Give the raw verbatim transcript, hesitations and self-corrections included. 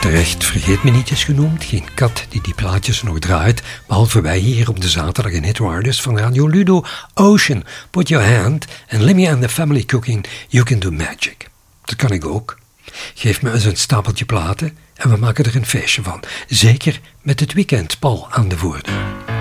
Terecht vergeet me niet is genoemd. Geen kat die die plaatjes nog draait. Behalve wij hier op de zaterdag in Hit Riders van Radio Ludo. Ocean, Put Your Hand en Lemmy and the Family Cooking, You Can Do Magic. Dat kan ik ook. Geef me eens een stapeltje platen en we maken er een feestje van. Zeker met het weekend Paul aan de voordeur.